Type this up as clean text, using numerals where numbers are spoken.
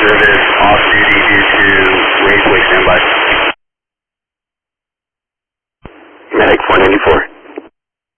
service, off duty due to raised wake standby. Medic 494.